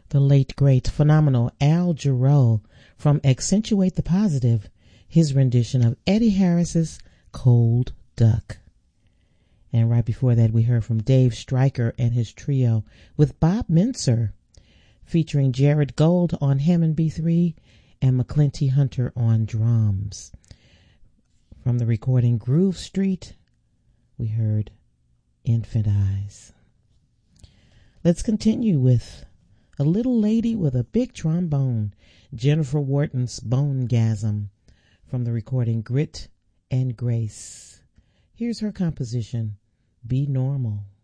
the late, great, phenomenal Al Jarreau from Accentuate the Positive, his rendition of Eddie Harris's Cold Duck. And right before that, we heard from Dave Stryker and his trio with Bob Mincer, featuring Jared Gold on Hammond B3 and McClinty Hunter on drums. From the recording Groove Street, we heard Infant Eyes. Let's continue with a little lady with a big trombone, Jennifer Wharton's Bonegasm, from the recording Grit and Grace. Here's her composition, Be Normal.